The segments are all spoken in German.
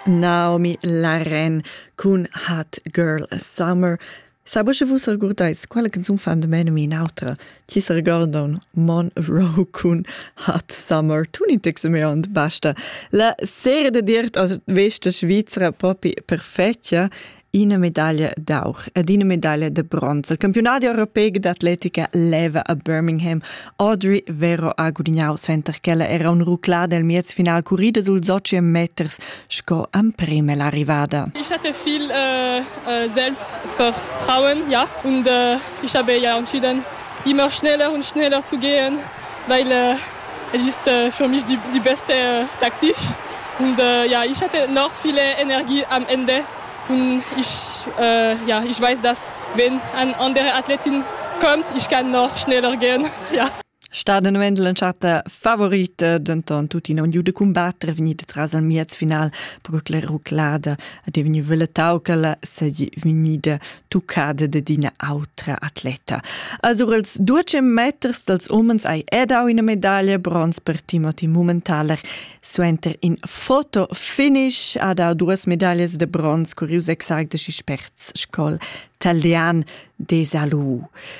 Naomi Laren con Hot Girl Summer. Sabe se vos recordais quella canzone fan de meno in autra? Ci si ricordano Monroe con Hot Summer. Tu non ti me on basta. La serie de dirt als vesta Svizzera proprio perfetta. Una medaglia d'or ed una medaglia de bronzo. Il campionato europeo d'atletica leva a Birmingham. Audrey Vero ha guadagnato mentre che era un rucla del miez final corrida sul 8 meters sco am prima l'arrivada. Ich hatte viel Selbstvertrauen, ja, und ich habe ja entschieden, immer schneller und schneller zu gehen, weil es ist für mich die beste Taktik und ja, ich hatte noch viele Energie am Ende. Und ich weiß, dass wenn eine andere Athletin kommt, ich kann noch schneller gehen. Ja. Stada novembre lanciata favorita d'anton tutti non giude combattere venite tras al miez final per la ruclada ed è venuta veletau che la sei venuta toccata da dina altra atleta. Also als 200 meters dels omens ai edau una medaglia bronze per Timothy Mumenthaler suenter in foto finish ad au 2 medaglie de bronze curius exact de sperts scol Talian Desalou.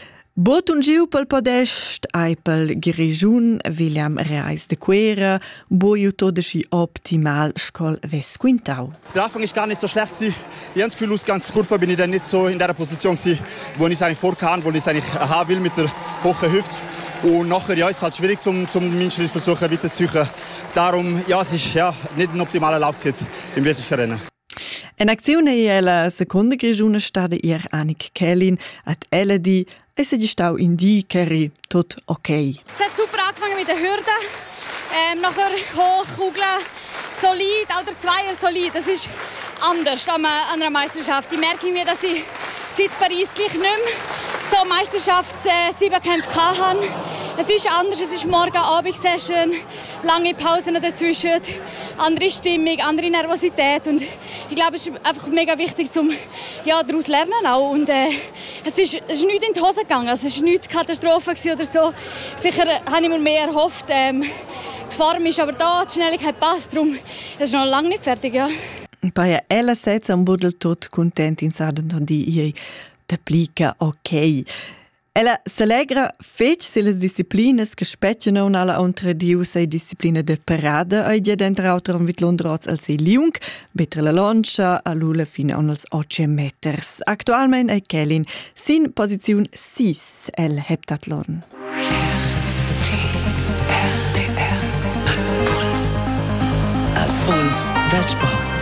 Bot un giu pel podest ai pel Grigiun William Reis de Quera, boju todeschi optimal Schol West Quintau. Der Anfang ist gar nicht so schlecht gewesen. Die ganze Gefühl Ausgangskurve bin ich dann nicht so in der Position gewesen, wo ich es eigentlich vorkam, wo ich es eigentlich haben will mit der hohen Hüfte. Und nachher ja, ist es halt schwierig zum meinen Schritt versuchen weiterzuziehen. Darum ja, es ist ja nicht ein optimaler Lauf jetzt im wirklichen Rennen. In azione è la seconda grigiuna stada Annik Kellin at LD e se di stau in di Kerry tot okay. Es hat super angefangen mit der Hürde. Nachher hoch, Kugeln, solid, oder Zweier solid. Das ist anders an einer Meisterschaft. Ich merke mir, dass ich seit Paris gleich nicht mehr so Meisterschafts-Siebenkämpfe hatte. Es ist anders, es ist Morgen-Abend-Session, lange Pausen dazwischen, andere Stimmung, andere Nervosität und ich glaube, es ist einfach mega wichtig, daraus zu lernen auch. Und es ist nichts in die Hose gegangen, also es war nichts Katastrophe oder so. Sicher habe ich mir mehr erhofft, die Form ist aber da, die Schnelligkeit passt, darum es ist noch lange nicht fertig, ja. Bei ella setza un budel tot content in saden di te plica ok. Ella s'alegra fetg se le disciplinas che specciano alla ontradiu sei disciplina de parada e già dentro autor un vitlondroz al sei liung, betre la lancia a lula fino als 8 meters. Actualmente è Kellin sin posizione 6 el heptathlon. RTR Puls. A Puls del Sport.